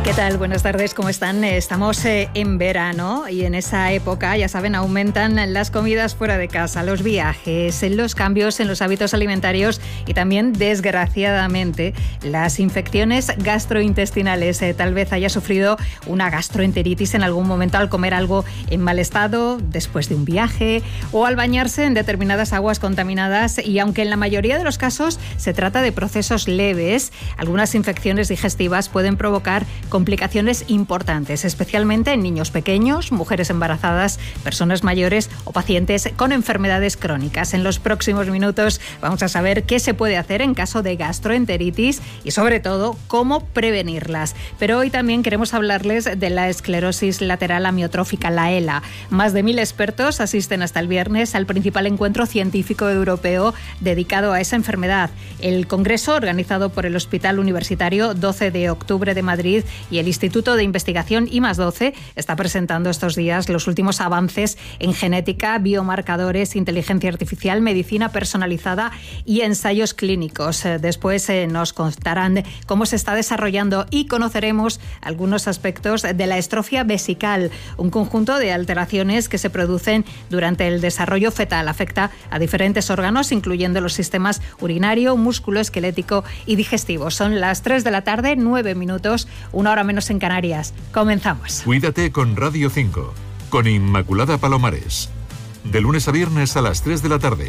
¿Qué tal? Buenas tardes, ¿cómo están? Estamos en verano y en esa época, ya saben, aumentan las comidas fuera de casa, los viajes, los cambios en los hábitos alimentarios y también, desgraciadamente, las infecciones gastrointestinales. Tal vez haya sufrido una gastroenteritis en algún momento al comer algo en mal estado, después de un viaje o al bañarse en determinadas aguas contaminadas, y aunque en la mayoría de los casos se trata de procesos leves, algunas infecciones digestivas pueden provocar complicaciones importantes, especialmente en niños pequeños, mujeres embarazadas, personas mayores o pacientes con enfermedades crónicas. En los próximos minutos vamos a saber qué se puede hacer en caso de gastroenteritis y, sobre todo, cómo prevenirlas. Pero hoy también queremos hablarles de la esclerosis lateral amiotrófica, la ELA. Más de 1.000 expertos asisten hasta el viernes al principal encuentro científico europeo dedicado a esa enfermedad. El congreso, organizado por el Hospital Universitario 12 de Octubre de Madrid y el Instituto de Investigación I+12, está presentando estos días los últimos avances en genética, biomarcadores, inteligencia artificial, medicina personalizada y ensayos clínicos. Después nos contarán cómo se está desarrollando y conoceremos algunos aspectos de la estrofia vesical, un conjunto de alteraciones que se producen durante el desarrollo fetal. Afecta a diferentes órganos, incluyendo los sistemas urinario, musculoesquelético y digestivo. Son las 3 de la tarde, 9 minutos, una hora menos en Canarias. Comenzamos. Cuídate con Radio 5, con Inmaculada Palomares. De lunes a viernes a las 3 de la tarde.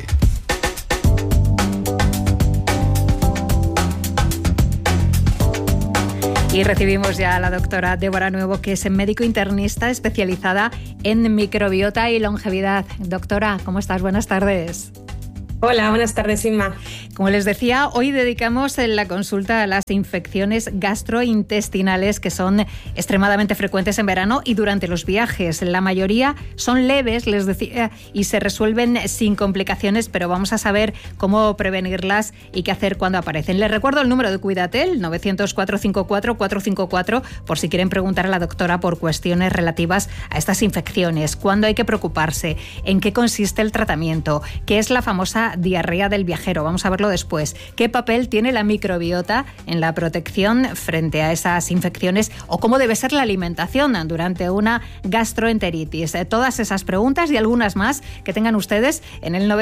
Y recibimos ya a la doctora Débora Nuevo, que es médico internista especializada en microbiota y longevidad. Doctora, ¿cómo estás? Buenas tardes. Hola, buenas tardes, Inma. Como les decía, hoy dedicamos la consulta a las infecciones gastrointestinales, que son extremadamente frecuentes en verano y durante los viajes. La mayoría son leves, les decía, y se resuelven sin complicaciones, pero vamos a saber cómo prevenirlas y qué hacer cuando aparecen. Les recuerdo el número de Cuidatel, 900-454-454, por si quieren preguntar a la doctora por cuestiones relativas a estas infecciones. ¿Cuándo hay que preocuparse? ¿En qué consiste el tratamiento? ¿Qué es la famosa diarrea del viajero? Vamos a verlo después. ¿Qué papel tiene la microbiota en la protección frente a esas infecciones? ¿O cómo debe ser la alimentación durante una gastroenteritis? Todas esas preguntas y algunas más que tengan ustedes en el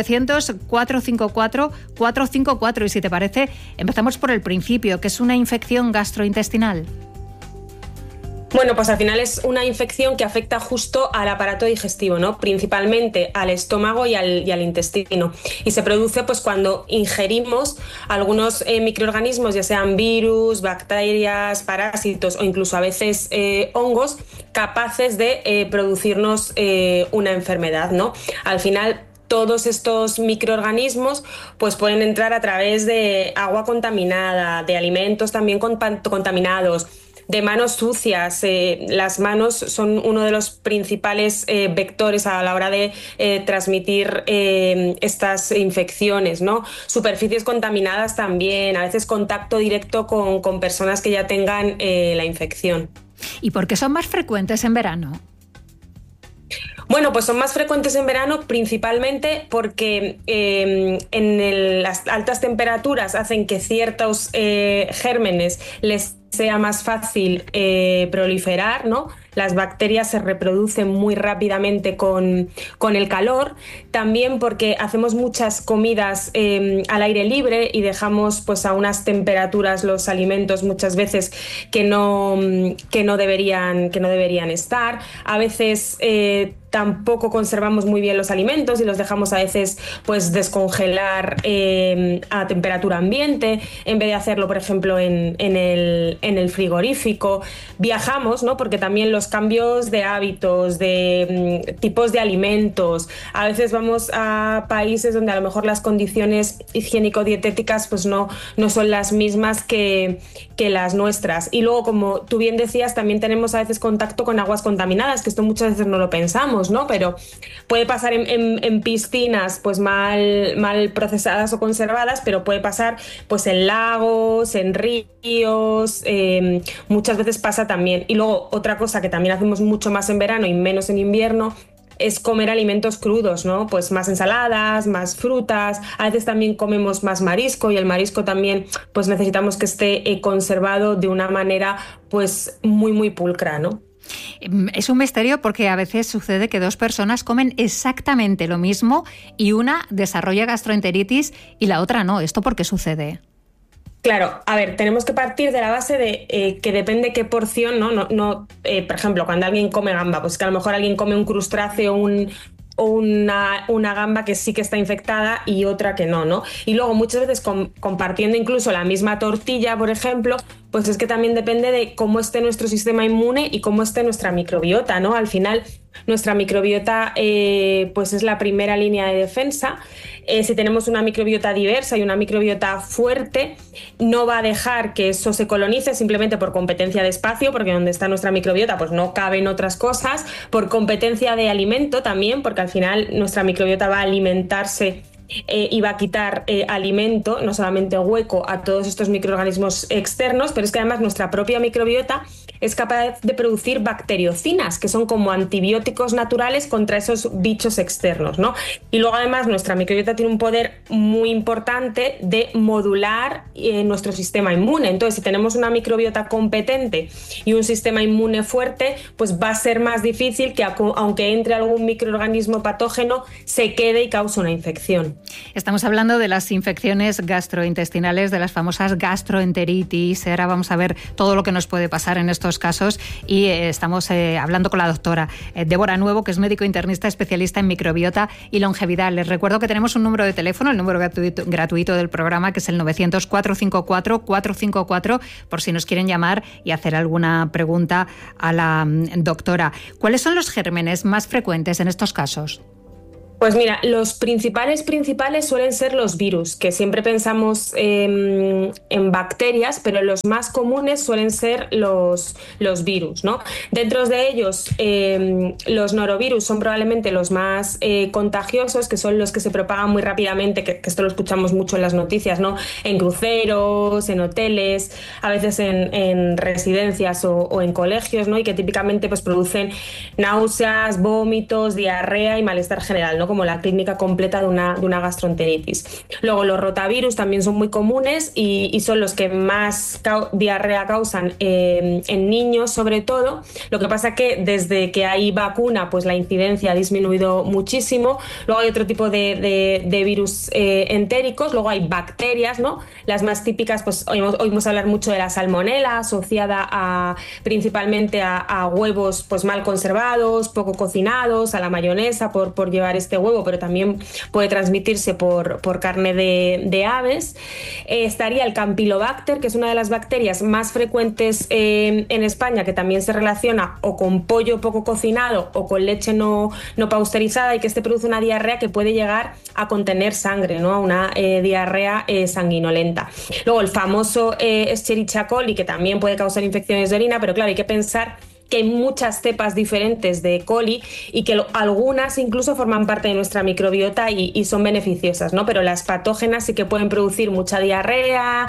900-454-454. Y si te parece, empezamos por el principio, que es una infección gastrointestinal. Bueno, pues al final es una infección que afecta justo al aparato digestivo, ¿no? Principalmente al estómago y al intestino. Y se produce pues cuando ingerimos algunos microorganismos, ya sean virus, bacterias, parásitos o incluso a veces hongos, capaces de producirnos una enfermedad, ¿no? Al final, todos estos microorganismos pues pueden entrar a través de agua contaminada, de alimentos también contaminados, de manos sucias. Las manos son uno de los principales vectores a la hora de transmitir estas infecciones, ¿no? Superficies contaminadas también, a veces contacto directo con personas que ya tengan la infección. ¿Y por qué son más frecuentes en verano? Bueno, pues son más frecuentes en verano principalmente porque las altas temperaturas hacen que ciertos gérmenes les sea más fácil proliferar, ¿no? Las bacterias se reproducen muy rápidamente con el calor. También porque hacemos muchas comidas al aire libre y dejamos pues a unas temperaturas los alimentos muchas veces que no deberían estar. A veces tampoco conservamos muy bien los alimentos y los dejamos a veces pues descongelar a temperatura ambiente en vez de hacerlo, por ejemplo, en el frigorífico. Viajamos, ¿no? Porque también los cambios de hábitos, de tipos de alimentos. A veces vamos a países donde a lo mejor las condiciones higiénico-dietéticas pues no son las mismas que las nuestras. Y luego, como tú bien decías, también tenemos a veces contacto con aguas contaminadas, que esto muchas veces no lo pensamos, ¿no? Pero puede pasar en piscinas pues mal procesadas o conservadas, pero puede pasar pues en lagos, en ríos, muchas veces pasa también. Y luego otra cosa que también hacemos mucho más en verano y menos en invierno es comer alimentos crudos, ¿no? Pues más ensaladas, más frutas, a veces también comemos más marisco y el marisco también pues necesitamos que esté conservado de una manera pues muy muy pulcra, ¿no? Es un misterio porque a veces sucede que dos personas comen exactamente lo mismo y una desarrolla gastroenteritis y la otra no. ¿Esto por qué sucede? Claro, a ver, tenemos que partir de la base de que depende qué porción, ¿no? Por ejemplo, cuando alguien come gamba, pues que a lo mejor alguien come un crustáceo o una gamba que sí que está infectada y otra que no, ¿no? Y luego muchas veces compartiendo incluso la misma tortilla, por ejemplo, pues es que también depende de cómo esté nuestro sistema inmune y cómo esté nuestra microbiota, ¿no? Al final, nuestra microbiota pues es la primera línea de defensa. Si tenemos una microbiota diversa y una microbiota fuerte, no va a dejar que eso se colonice simplemente por competencia de espacio, porque donde está nuestra microbiota pues no caben otras cosas, por competencia de alimento también, porque al final nuestra microbiota va a alimentarse y va a quitar alimento, no solamente hueco, a todos estos microorganismos externos, pero es que además nuestra propia microbiota es capaz de producir bacteriocinas, que son como antibióticos naturales contra esos bichos externos, ¿no? Y luego además nuestra microbiota tiene un poder muy importante de modular nuestro sistema inmune. Entonces, si tenemos una microbiota competente y un sistema inmune fuerte, pues va a ser más difícil que aunque entre algún microorganismo patógeno, se quede y cause una infección. Estamos hablando de las infecciones gastrointestinales, de las famosas gastroenteritis. Ahora vamos a ver todo lo que nos puede pasar en estos casos y estamos hablando con la doctora Débora Nuevo, que es médico internista especialista en microbiota y longevidad. Les recuerdo que tenemos un número de teléfono, el número gratuito del programa, que es el 900-454-454, por si nos quieren llamar y hacer alguna pregunta a la doctora. ¿Cuáles son los gérmenes más frecuentes en estos casos? Pues mira, los principales suelen ser los virus, que siempre pensamos en bacterias, pero los más comunes suelen ser los virus, ¿no? Dentro de ellos, los norovirus son probablemente los más contagiosos, que son los que se propagan muy rápidamente, que esto lo escuchamos mucho en las noticias, ¿no? En cruceros, en hoteles, a veces en residencias o en colegios, ¿no? Y que típicamente pues producen náuseas, vómitos, diarrea y malestar general, ¿no? Como la clínica completa de una gastroenteritis. Luego los rotavirus también son muy comunes y son los que más diarrea causan en niños sobre todo. Lo que pasa que desde que hay vacuna pues la incidencia ha disminuido muchísimo. Luego hay otro tipo de virus entéricos, luego hay bacterias, ¿no? Las más típicas, pues oímos hablar mucho de la salmonela, asociada principalmente a huevos pues mal conservados, poco cocinados, a la mayonesa por llevar este huevo, pero también puede transmitirse por carne de aves. Estaría el Campylobacter, que es una de las bacterias más frecuentes en España, que también se relaciona o con pollo poco cocinado o con leche no pasteurizada, y que produce una diarrea que puede llegar a contener sangre, ¿no? Una diarrea sanguinolenta. Luego el famoso Escherichia coli, que también puede causar infecciones de orina, pero claro, hay que pensar que hay muchas cepas diferentes de E. coli y que algunas incluso forman parte de nuestra microbiota y son beneficiosas, ¿no? Pero las patógenas sí que pueden producir mucha diarrea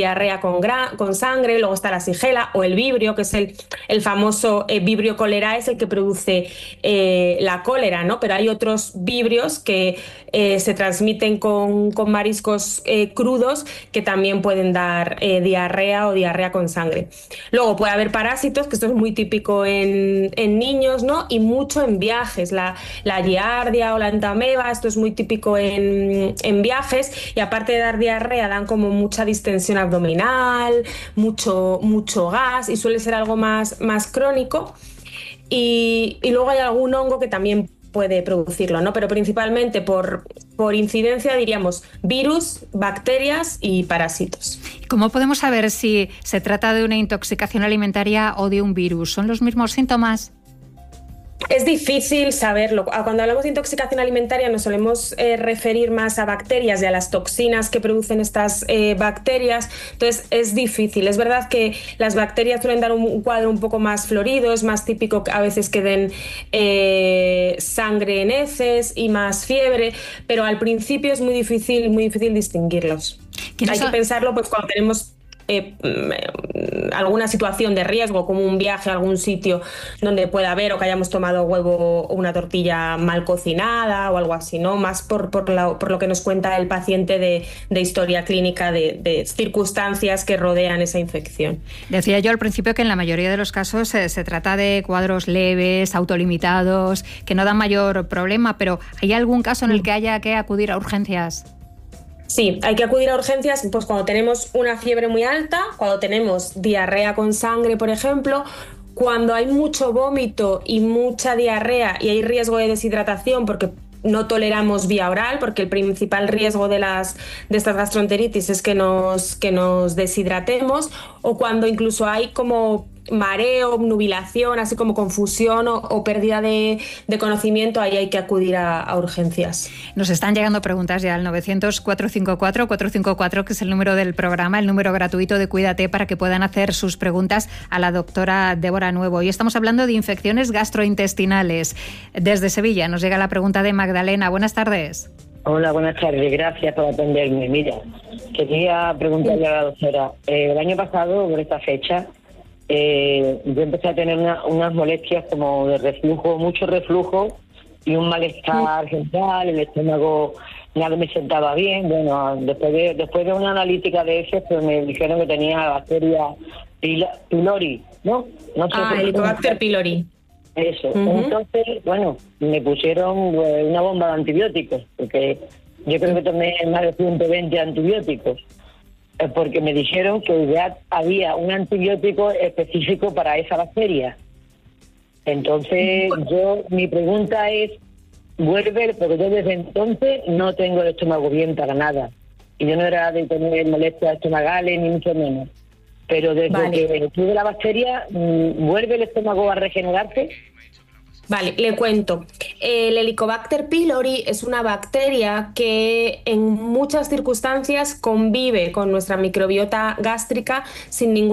con sangre. Luego está la Shigella o el vibrio, que es el famoso Vibrio cholerae, es el que produce la cólera, ¿no? Pero hay otros vibrios que se transmiten con mariscos crudos que también pueden dar diarrea o diarrea con sangre. Luego puede haber parásitos, que esto es muy típico en niños, ¿no? Y mucho en viajes, la giardia o la entameba, esto es muy típico en viajes, y aparte de dar diarrea dan como mucha distensión abdominal, mucho gas, y suele ser algo más crónico. Y luego hay algún hongo que también puede producirlo, ¿no? Pero principalmente por incidencia diríamos virus, bacterias y parásitos. ¿Cómo podemos saber si se trata de una intoxicación alimentaria o de un virus? ¿Son los mismos síntomas? Es difícil saberlo. Cuando hablamos de intoxicación alimentaria nos solemos referir más a bacterias y a las toxinas que producen estas bacterias. Entonces es difícil. Es verdad que las bacterias suelen dar un cuadro un poco más florido, es más típico a veces que den sangre en heces y más fiebre, pero al principio es muy difícil distinguirlos. Hay que pensarlo pues cuando tenemos alguna situación de riesgo, como un viaje a algún sitio donde pueda haber, o que hayamos tomado huevo o una tortilla mal cocinada o algo así, ¿no? Más por lo que nos cuenta el paciente de historia clínica, de circunstancias que rodean esa infección. Decía yo al principio que en la mayoría de los casos se trata de cuadros leves, autolimitados, que no dan mayor problema, pero ¿hay algún caso en el que haya que acudir a urgencias? Sí, hay que acudir a urgencias pues cuando tenemos una fiebre muy alta, cuando tenemos diarrea con sangre, por ejemplo, cuando hay mucho vómito y mucha diarrea y hay riesgo de deshidratación porque no toleramos vía oral, porque el principal riesgo de estas gastroenteritis es que nos deshidratemos, o cuando incluso hay como mareo, nubilación, así como confusión o pérdida de conocimiento, ahí hay que acudir a urgencias. Nos están llegando preguntas ya al 900-454-454, que es el número del programa, el número gratuito de Cuídate, para que puedan hacer sus preguntas a la doctora Débora Nuevo. Hoy estamos hablando de infecciones gastrointestinales. Desde Sevilla nos llega la pregunta de Magdalena. Buenas tardes. Hola, buenas tardes. Gracias por atenderme. Mira, quería preguntarle a la doctora. El año pasado, por esta fecha, yo empecé a tener unas molestias como de reflujo, mucho reflujo y un malestar general, el estómago nada me sentaba bien. Bueno, después de una analítica de ese, pues me dijeron que tenía bacteria pylori, ¿no? Helicobacter pylori. Eso. Entonces, bueno, me pusieron una bomba de antibióticos, porque yo creo que tomé más de 120 antibióticos. Porque me dijeron que ya había un antibiótico específico para esa bacteria. Entonces, mi pregunta es, vuelve, porque yo desde entonces no tengo el estómago bien para nada. Y yo no era de tener molestias estomacales, ni mucho menos. Pero desde que tuve la bacteria, ¿vuelve el estómago a regenerarse? Vale, le cuento. El Helicobacter pylori es una bacteria que en muchas circunstancias convive con nuestra microbiota gástrica sin ningún